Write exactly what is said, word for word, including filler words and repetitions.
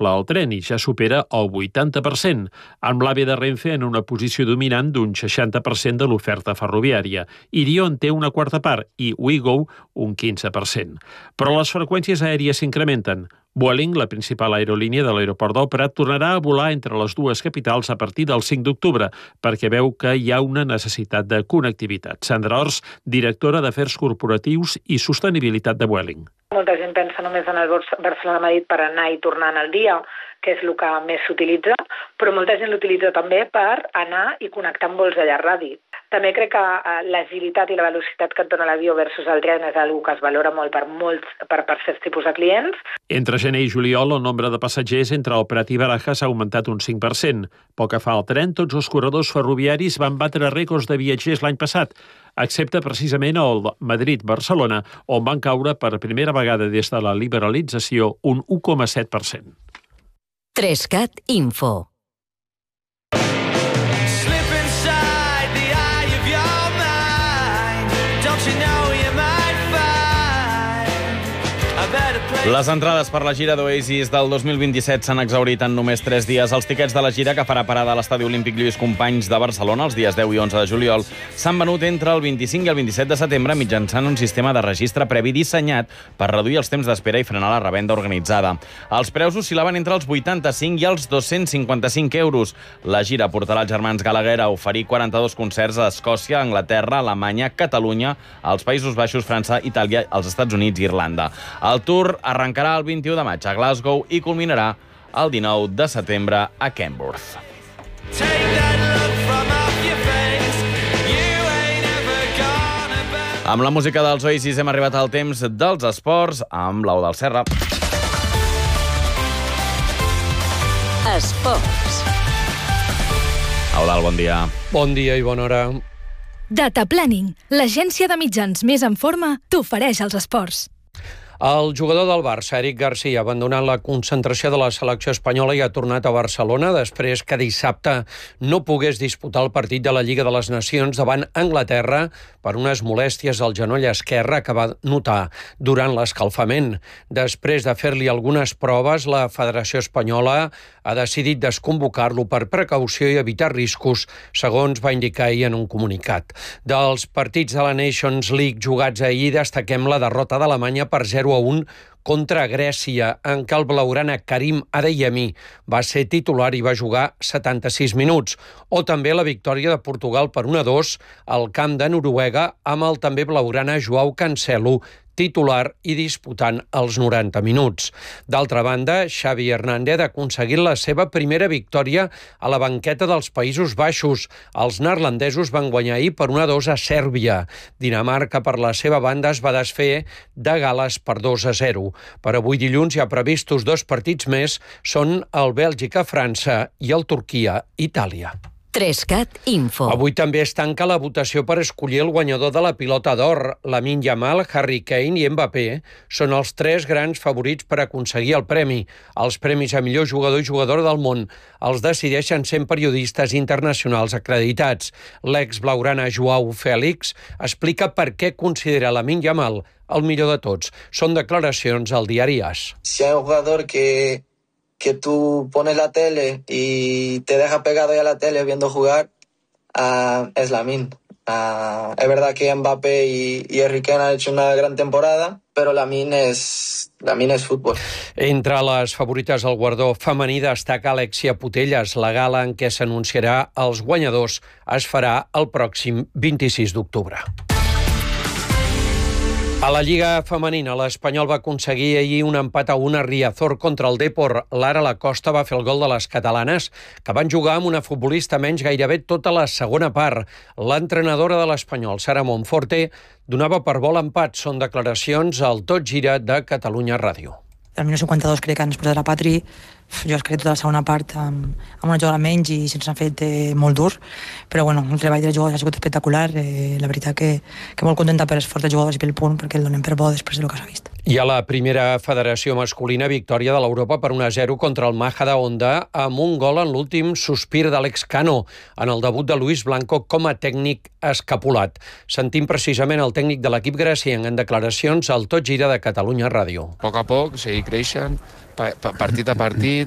rentable al tren i ja supera el vuitanta per cent, amb l'AVE de Renfe en una posició dominant d'un seixanta per cent de l'oferta ferroviària. Irion té una quarta part i Ouigo un quinze per cent. Però les freqüències aèries s'incrementen. Vueling, la principal aerolínia de l'aeroport del Prat, tornarà a volar entre les dues capitals a partir del cinc d'octubre, perquè veu que hi ha una necessitat de connectivitat. Sandra Ors, directora d'Afers Corporatius i Sostenibilitat de Vueling. Molta gent pensa només en el Barcelona-Madrid per anar i tornar en el dia, que és el que més s'utilitza, però molta gent l'utilitza també per anar i connectar amb vols de llarg radi. També crec que l'agilitat i la velocitat que et dona l'avió versus el tren és una que es valora molt per molts per, per certs tipus de clients. Entre gener i juliol, el nombre de passatgers entre el Prat i Barajas ha augmentat un cinc per cent. Pel que fa al tren, tots els corredors ferroviaris van batre rècords de viatgers l'any passat, excepte precisament el Madrid-Barcelona, on van caure per primera vegada des de la liberalització un u coma set per cent. Trescat Info. Les entrades per la gira d'Oasis del dos mil vint-i-set s'han exhaurit en només tres dies. Els tiquets de la gira, que farà parada a l'Estadi Olímpic Lluís Companys de Barcelona els dies deu i onze de juliol, s'han venut entre el vint-i-cinc i el vint-i-set de setembre mitjançant un sistema de registre previ dissenyat per reduir els temps d'espera i frenar la revenda organitzada. Els preus oscil·laven entre els vuitanta-cinc i els dos-cents cinquanta-cinc euros. La gira portarà els germans Gallagher a oferir quaranta-dos concerts a Escòcia, Anglaterra, Alemanya, Catalunya, els Països Baixos, França, Itàlia, els Estats Units i Irlanda. El tour arrencarà el vint-i-u de maig a Glasgow i culminarà el dinou de setembre a Kenworth. Amb la música dels Oasis hem arribat al temps dels esports amb l'Eudald Serra. Esports. Eudald, bon dia. Bon dia i bona hora. Data Planning, l'agència de mitjans més en forma, t'ofereix els esports. El jugador del Barça, Eric Garcia, ha abandonat la concentració de la selecció espanyola i ha tornat a Barcelona després que dissabte no pogués disputar el partit de la Lliga de les Nacions davant Anglaterra per unes molèsties al genoll esquerre que va notar durant l'escalfament. Després de fer-li algunes proves, la Federació Espanyola ha decidit desconvocar-lo per precaució i evitar riscos, segons va indicar ahir en un comunicat. Dels partits de la Nations League jugats ahir destaquem la derrota d'Alemanya per zero a un contra Grècia, en què el blaugrana Karim Adeyemi va ser titular i va jugar setanta-sis minuts, o també la victòria de Portugal per un a dos al camp de Noruega amb el també blaugrana Joao Cancelo titular i disputant els noranta minuts. D'altra banda, Xavi Hernández ha aconseguit la seva primera victòria a la banqueta dels Països Baixos. Els neerlandesos van guanyar ahir per un a dos a Sèrbia. Dinamarca, per la seva banda, es va desfer de Gal·les per dos a zero. Per avui dilluns hi ha previstos dos partits més, són el Bèlgica-França i el Turquia-Itàlia. Trescat Info. Avui també es tanca la votació per escollir el guanyador de la Pilota d'Or. Lamine Yamal, Harry Kane i Mbappé són els tres grans favorits per aconseguir el premi. Els premis a millor jugador i jugadora del món els decideixen cent periodistes internacionals acreditats. L'ex-blaugrana Joao Fèlix explica per què considera Lamine Yamal el millor de tots. Són declaracions al diari AS. Si hay un jugador que... que tú pones la tele y te deja pegado ya a la tele viendo jugar, uh, es Lamine. Uh, es verdad que Mbappé y, y Harry Kane han hecho una gran temporada, pero Lamine es, Lamine es fútbol. Entre les favorites al guardó femení destaca Alexia Putellas. La gala en què s'anunciarà els guanyadors es farà el pròxim vint-i-sis d'octubre. A la Lliga femenina, l'Espanyol va aconseguir ahir un empat a un a Riazor contra el Depor. Lara Lacosta va fer el gol de les catalanes, que van jugar amb una futbolista menys gairebé tota la segona part. L'entrenadora de l'Espanyol, Sara Monforte, donava per bo l'empat. Són declaracions al Tot Gira de Catalunya Ràdio. Al minut cinquanta-dos crec que ens posa la Patri. Jo es crec tota la segona part amb, amb una jugada menys i se'ns ha fet eh, molt dur, però bueno, el treball dels jugadors ha sigut espectacular. Eh, la veritat que, que molt contenta per l'esforç dels jugadors i pel punt, perquè el donem per bo després del que s'ha vist. I a la primera federació masculina, victòria de l'Europa per un a zero contra el Majada Honda amb un gol en l'últim sospir d'Àlex Cano en el debut de Luis Blanco com a tècnic escapulat. Sentim precisament el tècnic de l'equip gracienc en declaracions al Tot Gira de Catalunya Ràdio. A poc a poc, seguir creixent, partit a partit,